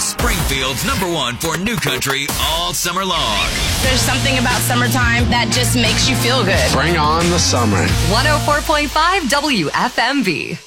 Springfield's #1 for new country all summer long. There's something about summertime that just makes you feel good. Bring on the summer. 104.5 WFMV.